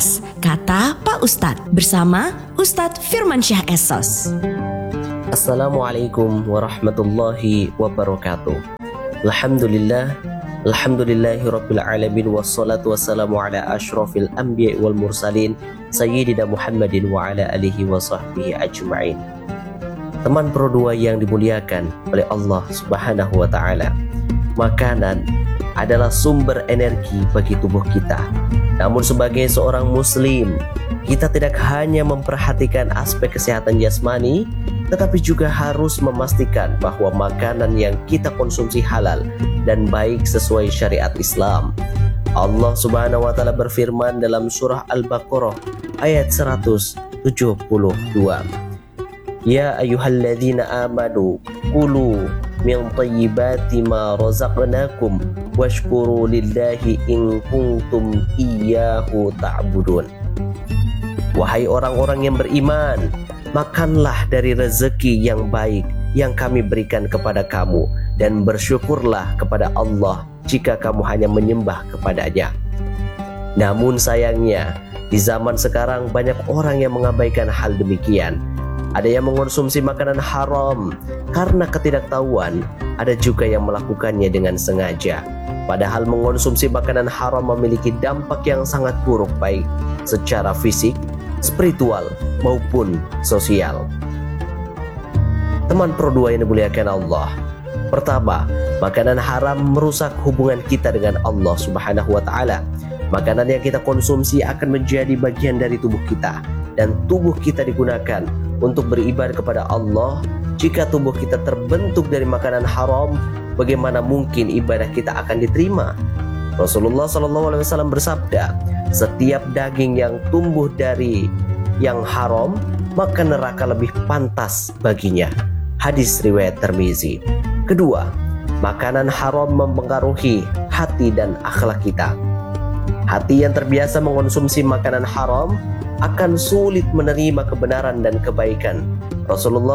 Cerdas, kata Pak Ustadz bersama Ustadz Firmansyah Esos. Assalamualaikum warahmatullahi wabarakatuh. Alhamdulillah, alhamdulillahi rabbil alamin, wassalatu wassalamu ala ashrafil anbiya wal mursalin sayyidina Muhammadin wa ala alihi wa sahbihi ajma'in. Teman Pro 2 yang dimuliakan oleh Allah Subhanahu wa taala, makanan adalah sumber energi bagi tubuh kita. Namun sebagai seorang muslim, kita tidak hanya memperhatikan aspek kesehatan jasmani, tetapi juga harus memastikan bahwa makanan yang kita konsumsi halal dan baik sesuai syariat Islam. Allah Subhanahu wa taala berfirman dalam surah Al-Baqarah ayat 172. Ya ayyuhalladzina amanu kulu min thayyibati ma razaqnakum washkuru lillahi in kuntum iyyahu ta'budun. Wahai orang-orang yang beriman, makanlah dari rezeki yang baik yang kami berikan kepada kamu, dan bersyukurlah kepada Allah jika kamu hanya menyembah kepadanya. Namun sayangnya, di zaman sekarang banyak orang yang mengabaikan hal demikian. Ada yang mengonsumsi makanan haram karena ketidaktahuan, ada juga yang melakukannya dengan sengaja. Padahal mengonsumsi makanan haram memiliki dampak yang sangat buruk, baik secara fisik, spiritual, maupun sosial. Teman Pro 2 yang dimuliakan Allah, pertama, makanan haram merusak hubungan kita dengan Allah Subhanahu wa taala. Makanan yang kita konsumsi akan menjadi bagian dari tubuh kita, dan tubuh kita digunakan untuk beribadah kepada Allah. Jika tubuh kita terbentuk dari makanan haram, bagaimana mungkin ibadah kita akan diterima? Rasulullah SAW bersabda, setiap daging yang tumbuh dari yang haram, maka neraka lebih pantas baginya. Hadis riwayat Tirmizi. Kedua, makanan haram mempengaruhi hati dan akhlak kita. Hati yang terbiasa mengonsumsi makanan haram akan sulit menerima kebenaran dan kebaikan. Rasulullah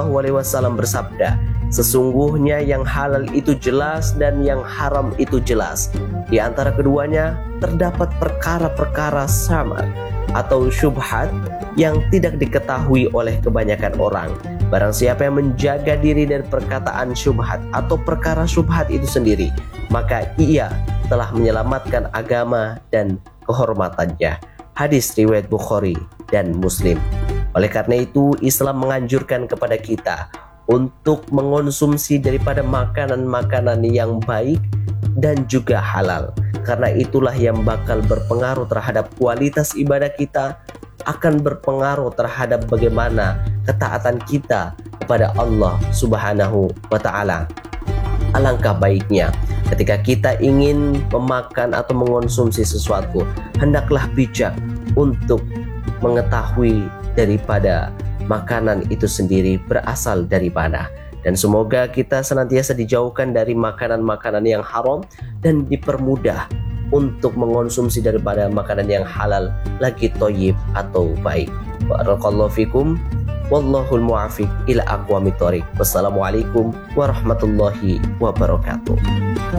SAW bersabda, sesungguhnya yang halal itu jelas dan yang haram itu jelas. Di antara keduanya terdapat perkara-perkara samar atau syubhat yang tidak diketahui oleh kebanyakan orang. Barang siapa yang menjaga diri dari perkataan syubhat atau perkara syubhat itu sendiri, maka ia telah menyelamatkan agama dan kehormatannya. Hadis riwayat Bukhari dan Muslim. Oleh karena itu, Islam menganjurkan kepada kita untuk mengonsumsi daripada makanan-makanan yang baik dan juga halal. Karena itulah yang bakal berpengaruh terhadap kualitas ibadah kita, akan berpengaruh terhadap bagaimana ketaatan kita kepada Allah Subhanahu wa taala. Alangkah baiknya ketika kita ingin memakan atau mengonsumsi sesuatu, hendaklah bijak untuk mengetahui daripada makanan itu sendiri berasal dari mana. Dan semoga kita senantiasa dijauhkan dari makanan-makanan yang haram dan dipermudah untuk mengonsumsi daripada makanan yang halal, lagi thayyib atau baik. Barakallahu fikum, wallahul muwaffiq ila aqwamit thoriq. Wassalamualaikum warahmatullahi wabarakatuh.